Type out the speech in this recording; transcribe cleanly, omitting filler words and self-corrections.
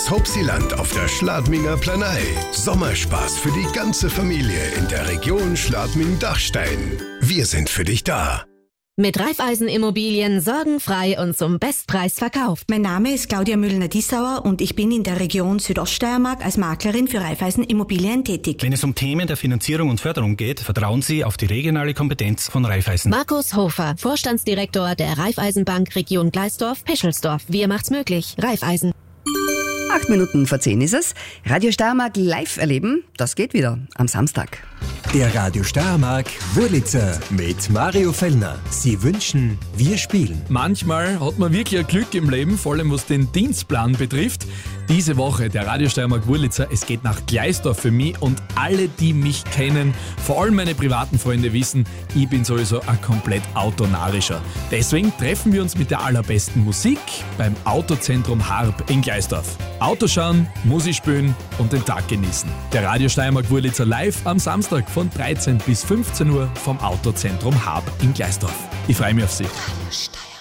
das Hopsiland auf der Schladminger Planei. Sommerspaß für die ganze Familie in der Region Schladming-Dachstein. Wir sind für dich da. Mit Raiffeisen Immobilien sorgenfrei und zum Bestpreis verkauft. Mein Name ist Claudia Müllner-Dissauer und ich bin in der Region Südoststeiermark als Maklerin für Raiffeisen Immobilien tätig. Wenn es um Themen der Finanzierung und Förderung geht, vertrauen Sie auf die regionale Kompetenz von Raiffeisen. Markus Hofer, Vorstandsdirektor der Raiffeisenbank Region Gleisdorf-Pischelsdorf. Wir macht's möglich. Raiffeisen. 8 Minuten vor 10 ist es. Radio Steiermark live erleben, das geht wieder am Samstag. Der Radio Steiermark Wurlitzer mit Mario Fellner. Sie wünschen, wir spielen. Manchmal hat man wirklich ein Glück im Leben, vor allem was den Dienstplan betrifft. Diese Woche der Radio Steiermark Wurlitzer, es geht nach Gleisdorf für mich und alle, die mich kennen, vor allem meine privaten Freunde wissen, ich bin sowieso ein komplett autonarischer. Deswegen treffen wir uns mit der allerbesten Musik beim Autozentrum Harb in Gleisdorf. Auto schauen, Musik spielen und den Tag genießen. Der Radio Steiermark Wurlitzer live am Samstag von 13 bis 15 Uhr vom Autozentrum Harb in Gleisdorf. Ich freue mich auf Sie. Radio Steiermark.